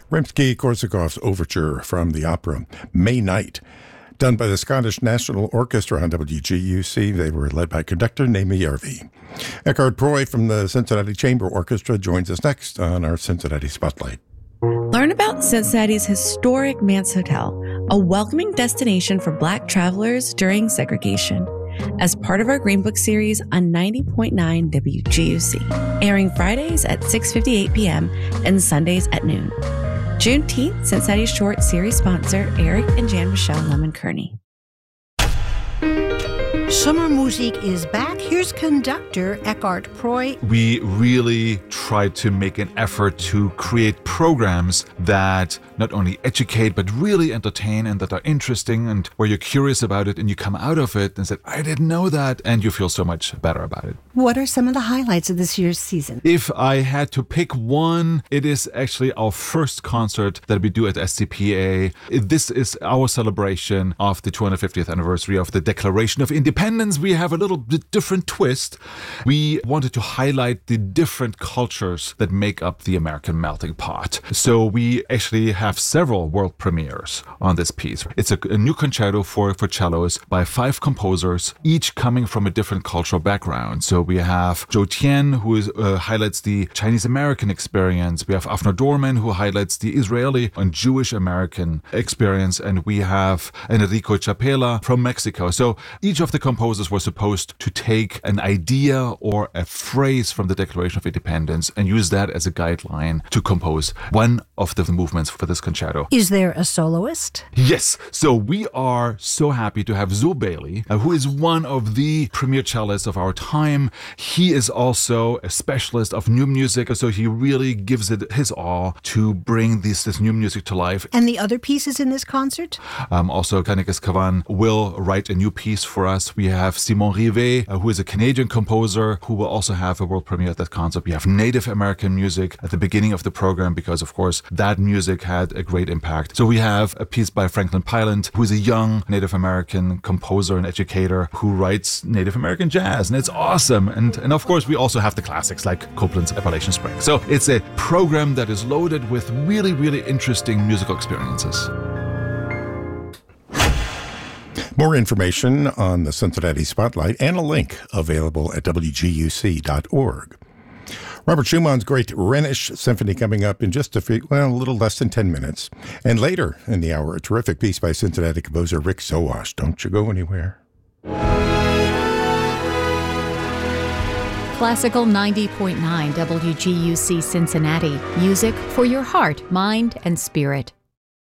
Rimsky-Korsakov's overture from the opera May Night, done by the Scottish National Orchestra on WGUC. They were led by conductor Naomi Järvi. Eckhard Proy from the Cincinnati Chamber Orchestra joins us next on our Cincinnati Spotlight. Learn about Cincinnati's historic Manse Hotel, a welcoming destination for Black travelers during segregation, as part of our Green Book series on 90.9 WGUC, airing Fridays at 6:58 p.m. and Sundays at noon. Juneteenth, Cincinnati Short series sponsor Eric and Jan Michelle Lemon-Kearney. Sommermusik is back. Here's conductor Eckhard Proy. We really try to make an effort to create programs that not only educate but really entertain and that are interesting and where you're curious about it and you come out of it and say, I didn't know that, and you feel so much better about it. What are some of the highlights of this year's season? If I had to pick one, it is actually our first concert that we do at SCPA. This is our celebration of the 250th anniversary of the Declaration of Independence. We have a little bit different twist. We wanted to highlight the different cultures that make up the American melting pot. So we actually have several world premieres on this piece. It's a new concerto for cellos by 5 composers, each coming from a different cultural background. So we have Zhou Tian, who highlights the Chinese-American experience. We have Avner Dorman, who highlights the Israeli and Jewish-American experience. And we have Enrico Chapela from Mexico. So each of the composers was supposed to take an idea or a phrase from the Declaration of Independence and use that as a guideline to compose one of the movements for this concerto. Is there a soloist? Yes. So we are so happy to have Zoe Bailey, who is one of the premier cellists of our time. He is also a specialist of new music, so he really gives it his all to bring this new music to life. And the other pieces in this concert? Also, Kanekes Kavan will write a new piece for us. We have Simon Rivet, who is a Canadian composer, who will also have a world premiere at that concert. We have Native American music at the beginning of the program because, of course, that music had a great impact. So we have a piece by Franklin Pylant, who is a young Native American composer and educator who writes Native American jazz, and it's awesome. And of course, we also have the classics like Copland's Appalachian Spring. So it's a program that is loaded with really, really interesting musical experiences. More information on the Cincinnati Spotlight and a link available at WGUC.org. Robert Schumann's great Rhenish Symphony coming up in just a little less than 10 minutes. And later in the hour, a terrific piece by Cincinnati composer Rick Sowash. Don't you go anywhere. Classical 90.9 WGUC Cincinnati. Music for your heart, mind, and spirit.